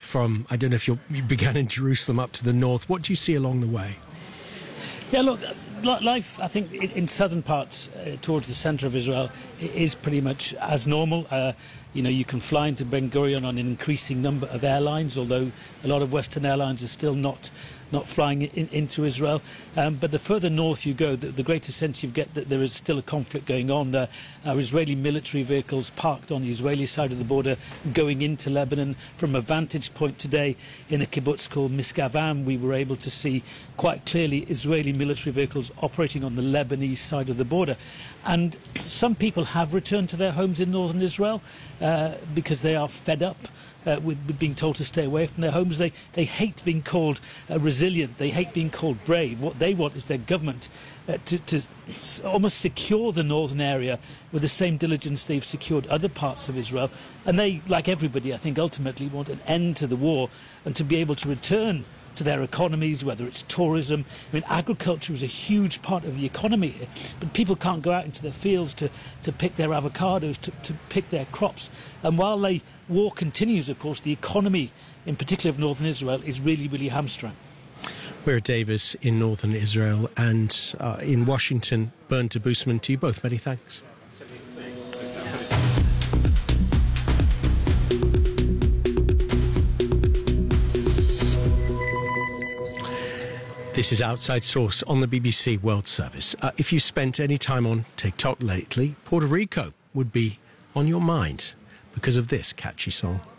from, I don't know if you began in Jerusalem up to the north. What do you see along the way? Yeah, look, life, I think, in southern parts towards the centre of Israel is pretty much as normal. You can fly into Ben Gurion on an increasing number of airlines, although a lot of Western airlines are still not flying into Israel. But the further north you go, the greater sense you get that there is still a conflict going on. There are Israeli military vehicles parked on the Israeli side of the border going into Lebanon. From a vantage point today in a kibbutz called Miskavam, we were able to see quite clearly Israeli military vehicles operating on the Lebanese side of the border. And some people have returned to their homes in northern Israel because they are fed up with being told to stay away from their homes. They hate being called resilient. They hate being called brave. What they want is their government to almost secure the northern area with the same diligence they've secured other parts of Israel. And they, like everybody, I think, ultimately want an end to the war and to be able to return to their economies, whether it's tourism. I mean, agriculture is a huge part of the economy here, but people can't go out into their fields to pick their avocados, to pick their crops. And while the war continues, of course, the economy, in particular of northern Israel, is really, really hamstrung. We're at Davis in northern Israel, and in Washington, Bernd Debusmann, to you both, many thanks. This is Outside Source on the BBC World Service. If you spent any time on TikTok lately, Puerto Rico would be on your mind because of this catchy song.